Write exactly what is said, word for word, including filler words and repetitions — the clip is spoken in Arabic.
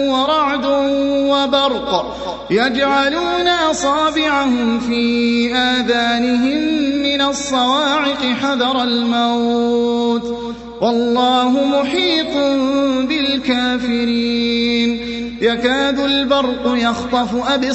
ورعد وبرق يجعلون أصابعهم في آذانهم من الصواعق حذر الموت والله محيط بالكافرين يكاد البرق يخطف أبصارهم